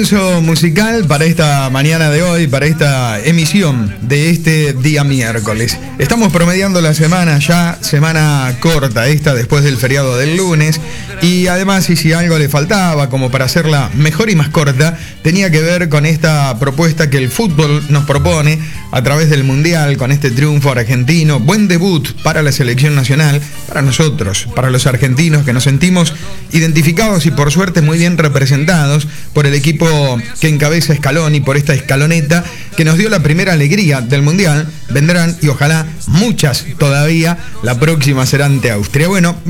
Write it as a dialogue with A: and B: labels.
A: Musical para esta mañana de hoy, para esta emisión de este día miércoles. Estamos promediando la semana ya, semana corta esta después del feriado del lunes, y además, y si algo le faltaba como para hacerla mejor y más corta, tenía que ver con esta propuesta que el fútbol nos propone a través del Mundial, con este triunfo argentino, buen debut para la selección nacional, para nosotros, para los argentinos que nos sentimos identificados y por suerte muy bien representados por el equipo que encabeza Scaloni, por esta escaloneta que nos dio la primera alegría del Mundial. Vendrán, y ojalá muchas todavía, la próxima será ante Austria. Bueno,